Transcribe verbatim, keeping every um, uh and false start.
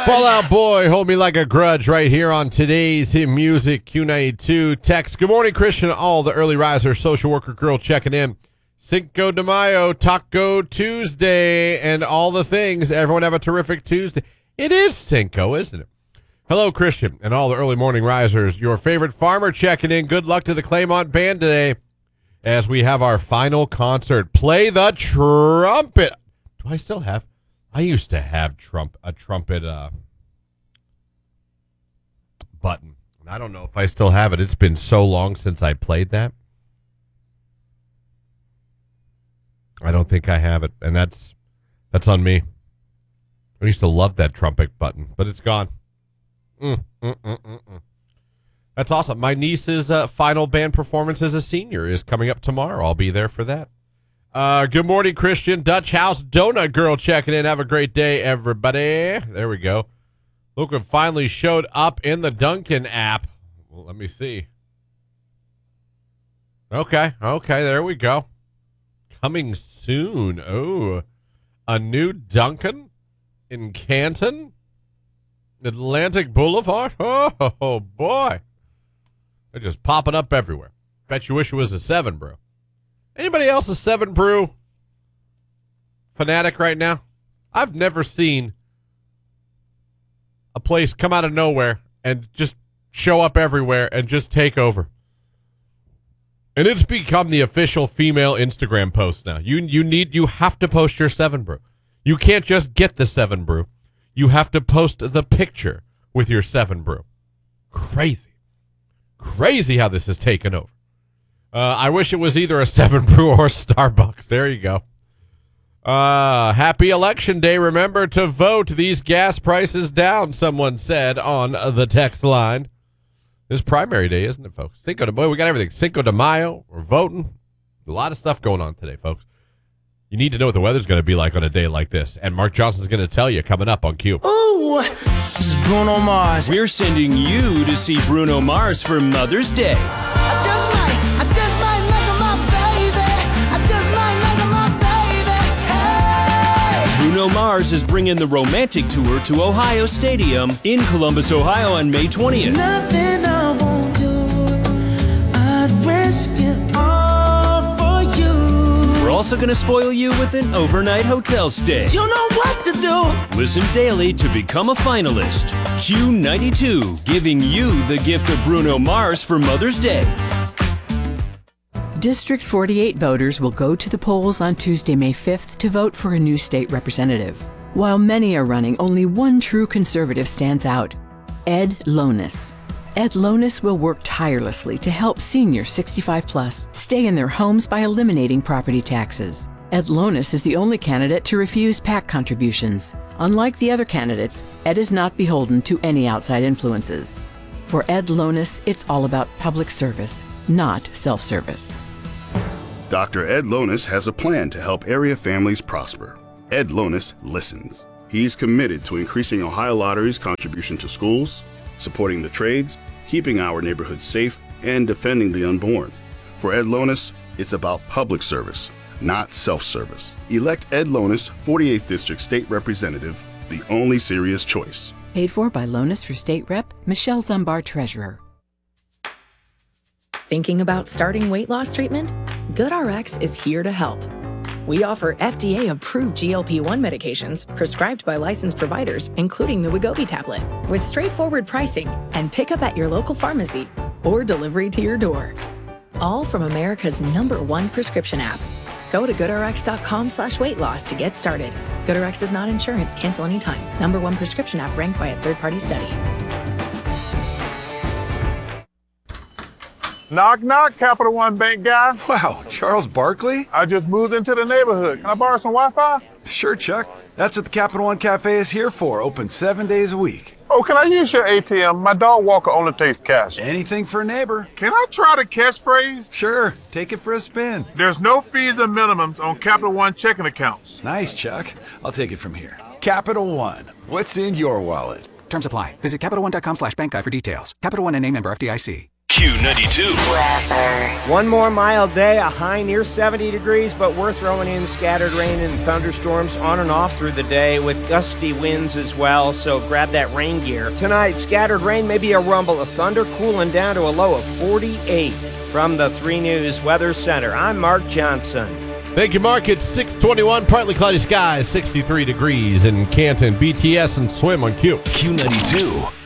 Fallout Boy, Hold Me Like a Grudge right here on today's Hit Music Q ninety-two. Text, good morning, Christian. All the early risers, social worker girl checking in. Cinco de Mayo, Taco Tuesday, and all the things. Everyone have a terrific Tuesday. It is Cinco, isn't it? Hello, Christian, and all the early morning risers. Your favorite farmer checking in. Good luck to the Claymont Band today as we have our final concert. Play the trumpet. Do I still have? I used to have trump a trumpet uh, button. I don't know if I still have it. It's been so long since I played that. I don't think I have it, and that's that's on me. I used to love that trumpet button, but it's gone. Mm, mm, mm, mm, mm. That's awesome. My niece's uh, final band performance as a senior is coming up tomorrow. I'll be there for that. Uh, good morning, Christian. Dutch House Donut Girl checking in. Have a great day, everybody. There we go. Luca finally showed up in the Dunkin' app. Well, let me see. Okay, okay, there we go. Coming soon. Oh, a new Dunkin' in Canton? Atlantic Boulevard? Oh, oh, boy. They're just popping up everywhere. Bet you wish it was a seven brew. Anybody else a seven brew fanatic right now? I've never seen a place come out of nowhere and just show up everywhere and just take over. And it's become the official female Instagram post now. You you need you have to post your seven brew. You can't just get the seven brew. You have to post the picture with your seven brew. Crazy. Crazy how this has taken over. Uh, I wish it was either a seven brew or Starbucks. There you go. Uh, happy election day. Remember to vote. These gas prices down, someone said on the text line. This is primary day, isn't it, folks? Cinco de Mayo. We got everything. Cinco de Mayo. We're voting. A lot of stuff going on today, folks. You need to know what the weather's going to be like on a day like this. And Mark Johnson's going to tell you coming up on Q. Oh, this is Bruno Mars. We're sending you to see Bruno Mars for Mother's Day. I just might, I just might make her my baby. I just might make her my baby. Hey. Bruno Mars is bringing the romantic tour to Ohio Stadium in Columbus, Ohio on May twentieth. There's nothing I won't do. I'd risk it all for you. We're also going to spoil you with an overnight hotel stay. You know what to do. Listen daily to become a finalist. Q ninety-two, giving you the gift of Bruno Mars for Mother's Day. District forty-eight voters will go to the polls on Tuesday, May fifth to vote for a new state representative. While many are running, only one true conservative stands out, Ed Lonis. Ed Lonis will work tirelessly to help seniors sixty-five plus stay in their homes by eliminating property taxes. Ed Lonis is the only candidate to refuse PAC contributions. Unlike the other candidates, Ed is not beholden to any outside influences. For Ed Lonis, it's all about public service, not self-service. Doctor Ed Lonis has a plan to help area families prosper. Ed Lonis listens. He's committed to increasing Ohio Lottery's contribution to schools, supporting the trades, keeping our neighborhoods safe, and defending the unborn. For Ed Lonis, it's about public service, not self-service. Elect Ed Lonis, forty-eighth District State Representative, the only serious choice. Paid for by Lonis for State Rep, Michelle Zumbar, Treasurer. Thinking about starting weight loss treatment? GoodRx is here to help. We offer F D A-approved G L P one medications prescribed by licensed providers, including the Wegovy tablet, with straightforward pricing and pickup at your local pharmacy or delivery to your door. All from America's number one prescription app. Go to goodrx.com slash weight loss to get started. GoodRx is not insurance. Cancel anytime. Number one prescription app ranked by a third-party study. Knock, knock, Capital One Bank guy. Wow, Charles Barkley? I just moved into the neighborhood. Can I borrow some Wi-Fi? Sure, Chuck. That's what the Capital One Cafe is here for, open seven days a week. Oh, can I use your A T M? My dog walker only takes cash. Anything for a neighbor. Can I try the catchphrase? Sure, take it for a spin. There's no fees and minimums on Capital One checking accounts. Nice, Chuck. I'll take it from here. Capital One, what's in your wallet? Terms apply. Visit CapitalOne.com slash bank guide for details. Capital One and A member F D I C. Q ninety-two. One more mild day, a high near seventy degrees, but we're throwing in scattered rain and thunderstorms on and off through the day with gusty winds as well, so grab that rain gear. Tonight, scattered rain, maybe a rumble of thunder, cooling down to a low of forty-eight. From the three News Weather Center, I'm Mark Johnson. Thank you, Mark. It's six twenty-one, partly cloudy skies, sixty-three degrees in Canton. B T S and Swim on Q. Q ninety-two.